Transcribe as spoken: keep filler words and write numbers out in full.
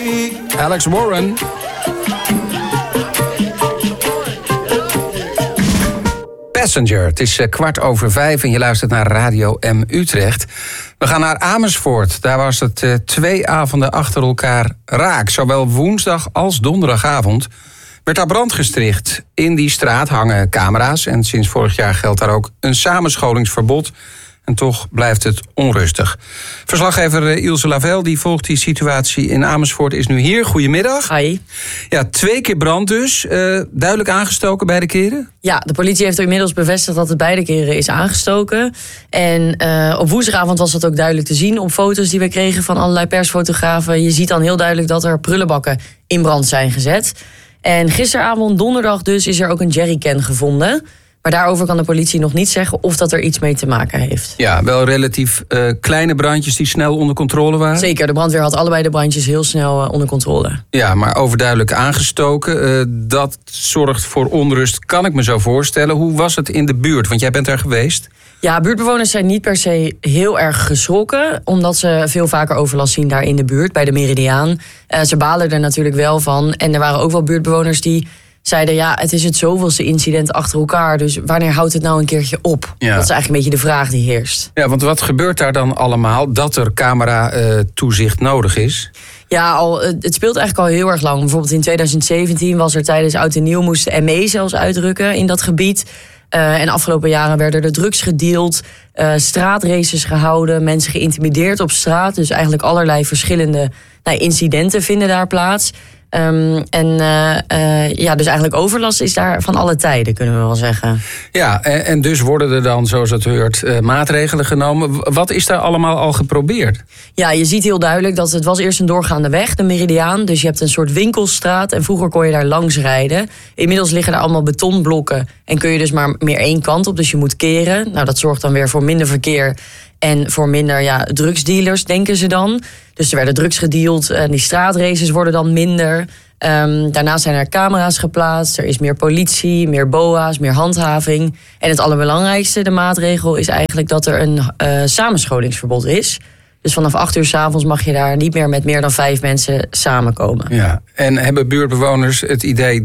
Alex Warren. Passenger. Het is kwart over vijf en je luistert naar Radio M Utrecht. We gaan naar Amersfoort. Daar was het uh, twee avonden achter elkaar raak. Zowel woensdag als donderdagavond werd daar brand gesticht. In die straat hangen camera's en sinds vorig jaar geldt daar ook een samenscholingsverbod. En toch blijft het onrustig. Verslaggever Ilse Lavelle die volgt die situatie in Amersfoort is nu hier. Goedemiddag. Hi. Ja, twee keer brand dus. Uh, duidelijk aangestoken beide keren? Ja, de politie heeft inmiddels bevestigd dat het beide keren is aangestoken. En uh, op woensdagavond was dat ook duidelijk te zien op foto's die we kregen van allerlei persfotografen. Je ziet dan heel duidelijk dat er prullenbakken in brand zijn gezet. En gisteravond, donderdag dus, is er ook een jerrycan gevonden. Maar daarover kan de politie nog niet zeggen of dat er iets mee te maken heeft. Ja, wel relatief uh, kleine brandjes die snel onder controle waren? Zeker, de brandweer had allebei de brandjes heel snel uh, onder controle. Ja, maar overduidelijk aangestoken. Uh, dat zorgt voor onrust, kan ik me zo voorstellen. Hoe was het in de buurt? Want jij bent er geweest. Ja, buurtbewoners zijn niet per se heel erg geschrokken, omdat ze veel vaker overlast zien daar in de buurt, bij de Meridiaan. Uh, ze balen er natuurlijk wel van. En er waren ook wel buurtbewoners die zeiden, ja, het is het zoveelste incident achter elkaar, dus wanneer houdt het nou een keertje op? Ja. Dat is eigenlijk een beetje de vraag die heerst. Ja, want wat gebeurt daar dan allemaal dat er camera-toezicht uh, nodig is? Ja, al, het speelt eigenlijk al heel erg lang. Bijvoorbeeld in tweeduizend zeventien was er tijdens Oud en Nieuw moest de M E zelfs uitrukken in dat gebied. Uh, en afgelopen jaren werden er drugs gedeeld, uh, straatraces gehouden, mensen geïntimideerd op straat. Dus eigenlijk allerlei verschillende nou, incidenten vinden daar plaats. Um, en uh, uh, ja, dus eigenlijk overlast is daar van alle tijden, kunnen we wel zeggen. Ja, en, en dus worden er dan, zoals het hoort, uh, maatregelen genomen. Wat is daar allemaal al geprobeerd? Ja, je ziet heel duidelijk dat het was eerst een doorgaande weg, de Meridiaan. Dus je hebt een soort winkelstraat en vroeger kon je daar langs rijden. Inmiddels liggen er allemaal betonblokken en kun je dus maar meer één kant op. Dus je moet keren. Nou, dat zorgt dan weer voor minder verkeer en voor minder ja, drugsdealers, denken ze dan. Dus er werden drugs gedeeld en die straatraces worden dan minder. Um, daarnaast zijn er camera's geplaatst. Er is meer politie, meer B O A's, meer handhaving. En het allerbelangrijkste, de maatregel, is eigenlijk dat er een uh, samenscholingsverbod is. Dus vanaf acht uur 's avonds mag je daar niet meer met meer dan vijf mensen samenkomen. Ja. En hebben buurtbewoners het idee